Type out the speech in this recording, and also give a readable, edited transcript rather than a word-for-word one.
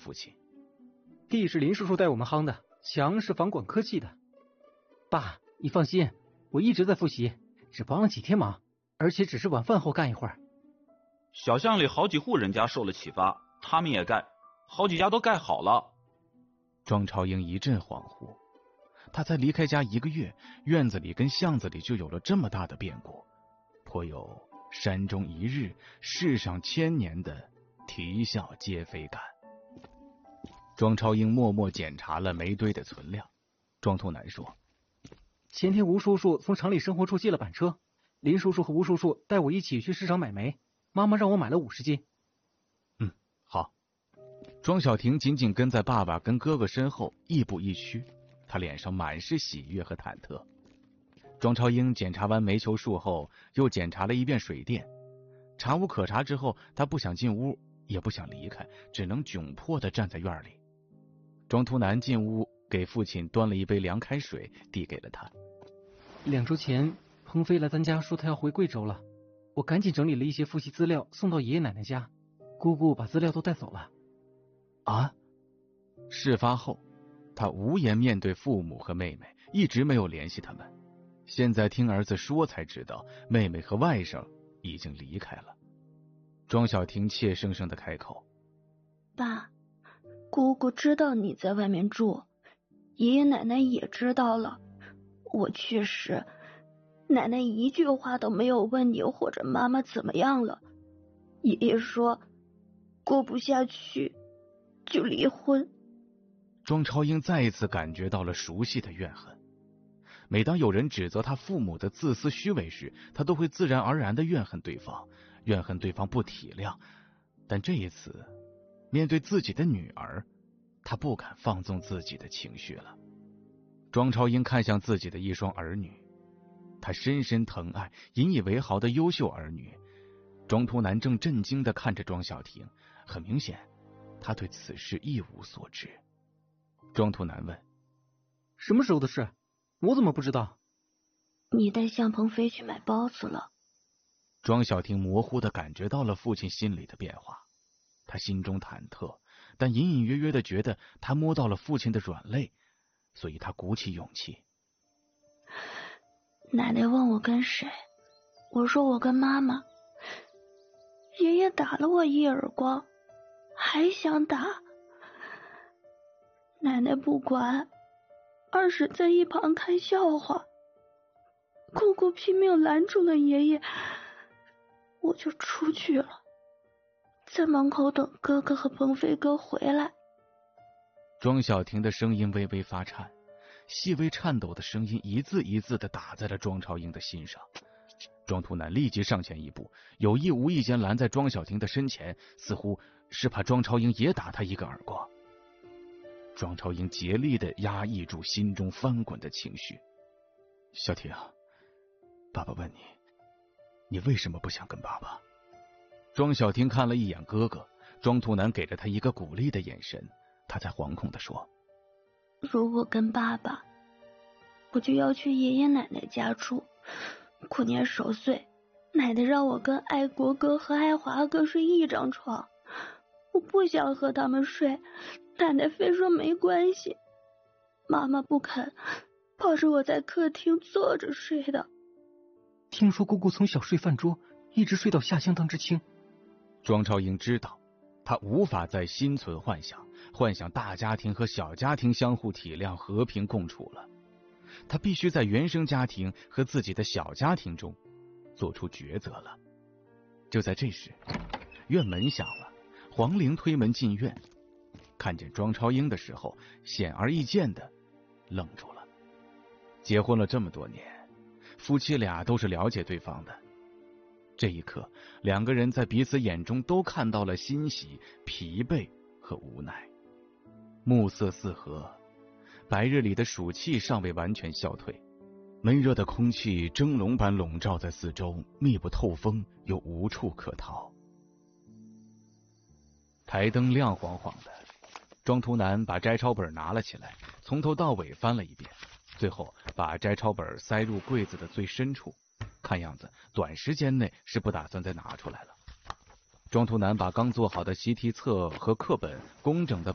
父亲。 地是林叔叔带我们夯的，墙是房管科技的。爸，你放心，我一直在复习，只帮了几天忙，而且只是晚饭后干一会儿。 小巷里好几户人家受了启发，他们也盖，好几家都盖好了。 庄超英一阵恍惚，他才离开家1个月，院子里跟巷子里就有了这么大的变故，颇有山中一日，世上千年的啼笑皆非感。庄超英默默检查了煤堆的存量。庄兔男说： 前天吴叔叔从厂里生活处借了板车，林叔叔和吴叔叔带我一起去市场买煤，妈妈让我买了50斤。 好。庄小婷紧紧跟在爸爸跟哥哥身后，亦步亦趋，她脸上满是喜悦和忐忑。庄超英检查完煤球树后，又检查了一遍水电。查无可查之后，他不想进屋，也不想离开，只能窘迫地站在院里。庄图南进屋，给父亲端了一杯凉开水，递给了他。 2周前，鹏飞来咱家说他要回贵州了，我赶紧整理了一些复习资料送到爷爷奶奶家，姑姑把资料都带走了。 啊！事发后，他无颜面对父母和妹妹，一直没有联系他们。现在听儿子说才知道，妹妹和外甥已经离开了。庄小婷怯生生地开口： 爸，姑姑知道你在外面住，爷爷奶奶也知道了。我去时，奶奶一句话都没有问你或者妈妈怎么样了。爷爷说过不下去就离婚。 庄超英再一次感觉到了熟悉的怨恨。每当有人指责他父母的自私虚伪时，他都会自然而然地怨恨对方，怨恨对方不体谅。但这一次，面对自己的女儿，他不敢放纵自己的情绪了。庄超英看向自己的一双儿女，他深深疼爱引以为豪的优秀儿女。庄图南正震惊地看着庄小婷，很明显他对此事一无所知。庄图南问： 什么时候的事？我怎么不知道？ 你带向鹏飞去买包子了。 庄小婷模糊地感觉到了父亲心里的变化，他心中忐忑，但隐隐约约地觉得他摸到了父亲的软肋，所以他鼓起勇气。 奶奶问我跟谁，我说我跟妈妈。爷爷打了我一耳光，还想打，奶奶不管，二婶在一旁看笑话，姑姑拼命拦住了爷爷，我就出去了，在门口等哥哥和鹏飞哥回来。 庄小婷的声音微微发颤，细微颤抖的声音一字一字地打在了庄超英的心上。庄图南立即上前一步，有意无意间拦在庄小婷的身前，似乎是怕庄超英也打他一个耳光。庄超英竭力地压抑住心中翻滚的情绪。小婷，爸爸问你，你为什么不想跟爸爸？庄小婷看了一眼哥哥，庄图南给了他一个鼓励的眼神，他才惶恐地说： 如果跟爸爸，我就要去爷爷奶奶家住，过年守岁，奶奶让我跟爱国哥和爱华哥睡一张床，我不想和他们睡，奶奶非说没关系，妈妈不肯，抱着我在客厅坐着睡的。 听说姑姑从小睡饭桌，一直睡到下乡当知青。 庄超英知道，他无法再心存幻想大家庭和小家庭相互体谅、和平共处了。他必须在原生家庭和自己的小家庭中做出抉择了。就在这时，院门响了，黄玲推门进院，看见庄超英的时候，显而易见的愣住了。结婚了这么多年，夫妻俩都是了解对方的。这一刻，两个人在彼此眼中都看到了欣喜、疲惫和无奈。暮色四合，白日里的暑气尚未完全消退，闷热的空气蒸笼般笼罩在四周，密不透风，又无处可逃。台灯亮晃晃的，庄图南把摘抄本拿了起来，从头到尾翻了一遍，最后把摘抄本塞入柜子的最深处，看样子短时间内是不打算再拿出来了。庄图南把刚做好的习题册和课本工整的